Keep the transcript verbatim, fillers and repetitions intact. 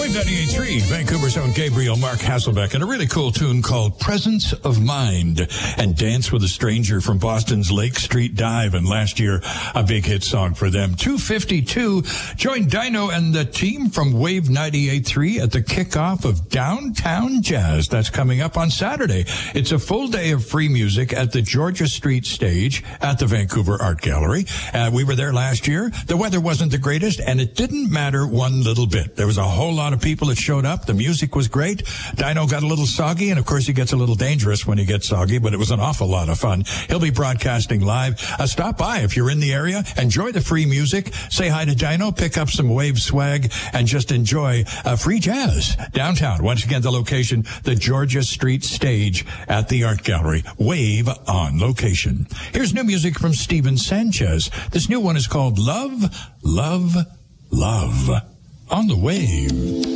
Wave ninety-eight point three, Vancouver's own Gabriel Mark Hasselbeck, and a really cool tune called Presence of Mind, and Dance with a Stranger from Boston's Lake Street Dive, and last year a big hit song for them. two fifty-two, join Dino and the team from Wave ninety-eight point three at the kickoff of Downtown Jazz. That's coming up on Saturday. It's a full day of free music at the Georgia Street stage at the Vancouver Art Gallery. Uh, we were there last year. The weather wasn't the greatest, and it didn't matter one little bit. There was a whole lot of people that showed up. The music was great. Dino got a little soggy, and of course he gets a little dangerous when he gets soggy, but it was an awful lot of fun. He'll be broadcasting live. Uh, stop by if you're in the area. Enjoy the free music. Say hi to Dino. Pick up some Wave swag and just enjoy uh, free jazz downtown. Once again, the location, the Georgia Street stage at the Art Gallery. Wave on location. Here's new music from Steven Sanchez. This new one is called Love, Love, Love on the Wave.